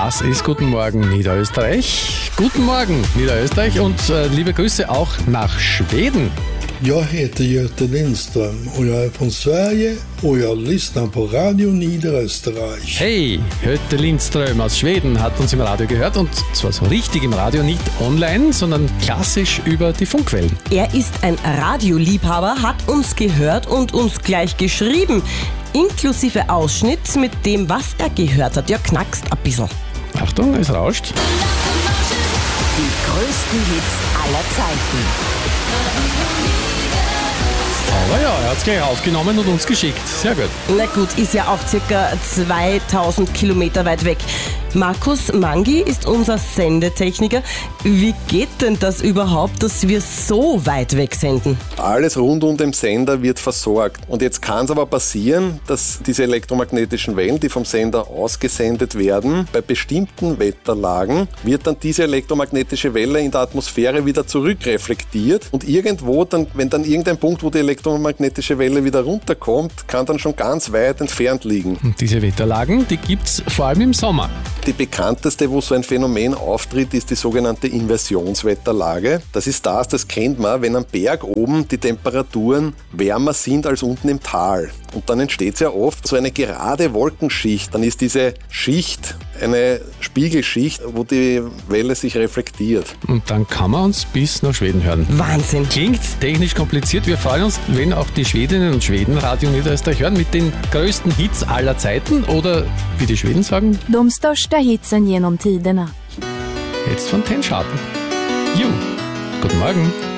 Das ist Guten Morgen Niederösterreich. Guten Morgen Niederösterreich und liebe Grüße auch nach Schweden. Jag heter Göte Lindström och jag är från Sverige och jag lyssnar på Radio Niederösterreich. Hey, Göte Lindström aus Schweden hat uns im Radio gehört und zwar so richtig im Radio, nicht online, sondern klassisch über die Funkwellen. Er ist ein Radioliebhaber, hat uns gehört und uns gleich geschrieben, inklusive Ausschnitt mit dem, was er gehört hat. Ja, knackst ein bisschen. Achtung, es rauscht. Die größten Hits aller Zeiten. Aber ja, er hat es gleich aufgenommen und uns geschickt. Sehr gut. Na gut, ist ja auch circa 2000 Kilometer weit weg. Markus Mangi ist unser Sendetechniker. Wie geht denn das überhaupt, dass wir so weit weg senden? Alles rund um den Sender wird versorgt. Und jetzt kann es aber passieren, dass diese elektromagnetischen Wellen, die vom Sender ausgesendet werden, bei bestimmten Wetterlagen wird dann diese elektromagnetische Welle in der Atmosphäre wieder zurückreflektiert. Und irgendwo, wenn dann irgendein Punkt, wo die elektromagnetische Welle wieder runterkommt, kann dann schon ganz weit entfernt liegen. Und diese Wetterlagen, die gibt es vor allem im Sommer. Die bekannteste, wo so ein Phänomen auftritt, ist die sogenannte Inversionswetterlage. Das kennt man, wenn am Berg oben die Temperaturen wärmer sind als unten im Tal. Und dann entsteht sehr oft so eine gerade Wolkenschicht. Dann ist diese Schicht eine Spiegelschicht, wo die Welle sich reflektiert. Und dann kann man uns bis nach Schweden hören. Wahnsinn. Klingt technisch kompliziert. Wir freuen uns, wenn auch die Schwedinnen und Schweden Radio Niederösterreich hören mit den größten Hits aller Zeiten oder, wie die Schweden sagen, De största hitsen genom tiderna. jetzt von Ten Schaden. You. Guten Morgen.